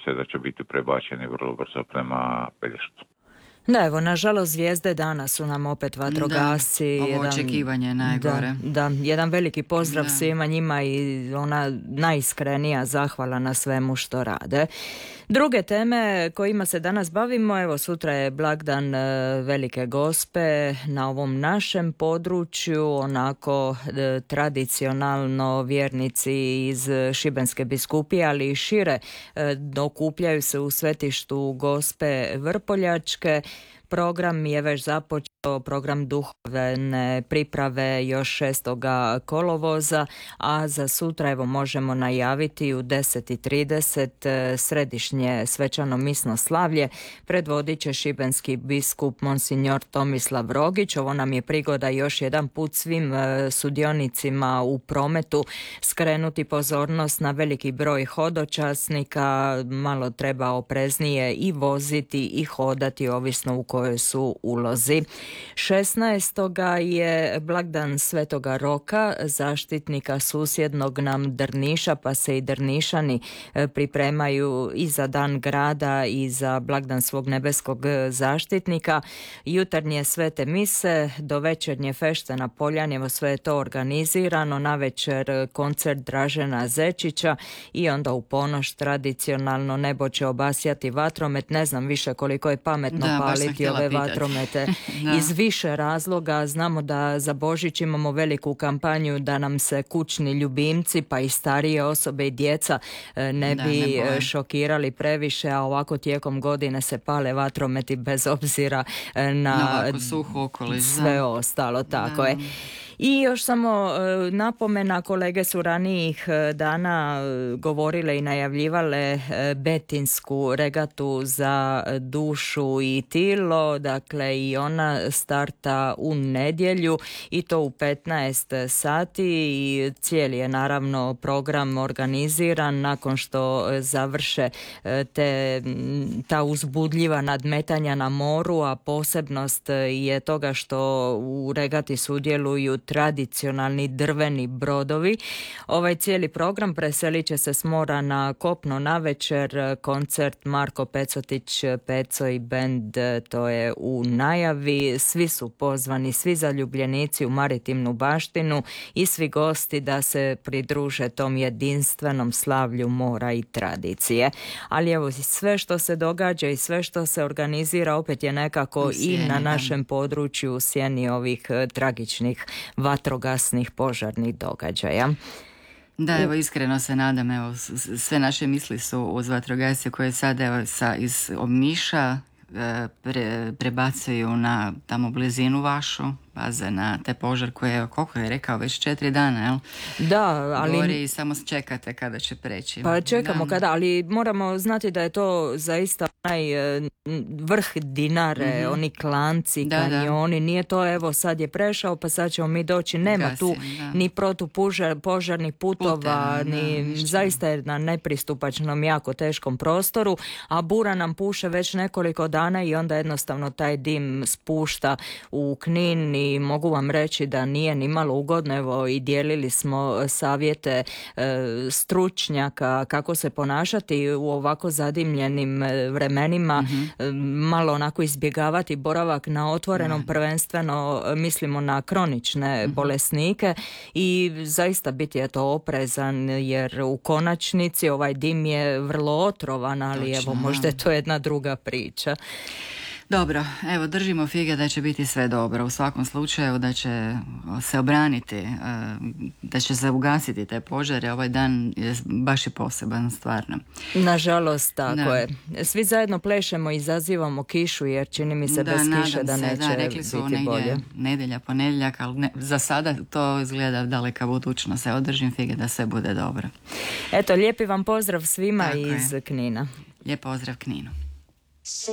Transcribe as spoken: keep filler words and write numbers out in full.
se da će biti prebačeni vrlo brzo prema Pelješcu. Da, evo, nažalost, zvijezde dana su nam opet vatrogasci. Da, ovo jedan, očekivanje je najgore. Da, da, jedan veliki pozdrav da. svima njima i ona najiskrenija zahvala na svemu što rade. Druge teme kojima se danas bavimo, evo sutra je blagdan Velike Gospe na ovom našem području, onako e, tradicionalno vjernici iz Šibenske biskupije, ali i šire e, okupljaju se u svetištu Gospe Vrpoljačke. Program je već započeo, program duhovne priprave još šestoga kolovoza, a za sutra evo možemo najaviti u deset i trideset središnje svečano misno slavlje. Predvodit će šibenski biskup Monsignor Tomislav Rogić. Ovo nam je prigoda još jedan put svim sudionicima u prometu skrenuti pozornost na veliki broj hodočasnika. Malo treba opreznije i voziti i hodati ovisno u koje su ulozi. šesnaestoga je blagdan Svetoga Roka, zaštitnika susjednog nam Drniša, pa se i Drnišani pripremaju i za dan grada i za blagdan svog nebeskog zaštitnika. Jutarnje svete mise, do večernje fešte na Poljanjevo, sve je to organizirano. Navečer koncert Dražena Zečića i onda u ponoć tradicionalno nebo će obasjati vatromet. Ne znam više koliko je pametno da, paliti ove pitati. vatromete iz više razloga. Znamo da za Božić imamo veliku kampanju da nam se kućni ljubimci pa i starije osobe i djeca ne da, bi ne šokirali previše, a ovako tijekom godine se pale vatrometi bez obzira na, na suho okoliš, sve da. ostalo, tako da. je. I još samo napomena, kolege su ranijih dana govorile i najavljivale betinsku regatu za dušu i tilo, dakle i ona starta u nedjelju i to u petnaest sati i cijeli je naravno program organiziran nakon što završe te, ta uzbudljiva nadmetanja na moru, a posebnost je toga što u regati sudjeluju tradicionalni drveni brodovi. Ovaj cijeli program preselit će se s mora na kopno navečer. Koncert Marko Pecotić, Peco i bend, to je u najavi. Svi su pozvani, svi zaljubljenici u maritimnu baštinu i svi gosti da se pridruže tom jedinstvenom slavlju mora i tradicije. Ali evo, sve što se događa i sve što se organizira opet je nekako sjeni, i na našem području u sjeni ovih tragičnih vatrogasnih požarnih događaja. Da, evo iskreno se nadam, evo sve naše misli su uz vatrogasce koje sad evo sa iz Omiša pre, prebacuju na tamo blizinu vašu, paze na te požar koje je, koliko je rekao, već četiri dana, jel? Da, ali... Gori i samo čekate kada će preći. Pa čekamo da. kada, ali moramo znati da je to zaista onaj vrh Dinare, mm-hmm. oni klanci, da, kanjoni, da. Nije to evo sad je prešao pa sad ćemo mi doći, nema Gasim, tu da. Ni protupožarnih putova, Puteva, ni da, zaista je na nepristupačnom jako teškom prostoru, a bura nam puše već nekoliko dana i onda jednostavno taj dim spušta u Knin i mogu vam reći da nije ni malo ugodno, evo i dijelili smo savjete e, stručnjaka kako se ponašati u ovako zadimljenim vremenima, mm-hmm. e, malo onako izbjegavati boravak na otvorenom, mm-hmm. prvenstveno mislimo na kronične mm-hmm. bolesnike i zaista biti je to oprezan jer u konačnici ovaj dim je vrlo otrovan, ali Točno, evo možda je to jedna druga priča. Dobro, evo držimo fige da će biti sve dobro. U svakom slučaju da će se obraniti, da će se ugasiti te požare. Ovaj dan je baš i poseban, stvarno. Nažalost, tako da. Je. Svi zajedno plešemo i izazivamo kišu jer čini mi se da, bez kiše da neće da, rekli su biti negdje bolje. Nedjelja, ponedjeljak, ali ne, za sada to izgleda daleka budućnost. Se održim fige da sve bude dobro. Eto, lijepi vam pozdrav svima tako iz je. Knina. Lijep pozdrav Kninu.